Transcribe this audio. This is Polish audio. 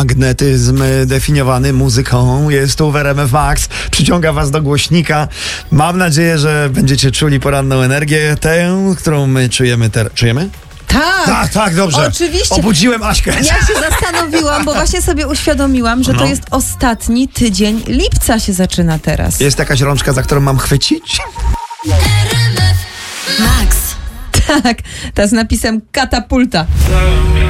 Magnetyzm definiowany muzyką jest tu w RMF Max. Przyciąga was do głośnika. Mam nadzieję, że będziecie czuli poranną energię, tę, którą my czujemy teraz. Czujemy? Tak, Tak, dobrze. Oczywiście. Obudziłem Aśkę. Ja się zastanowiłam, bo właśnie sobie uświadomiłam, że to jest ostatni tydzień lipca się zaczyna teraz. Jest jakaś rączka, za którą mam chwycić? Max. Tak, ta z napisem katapulta.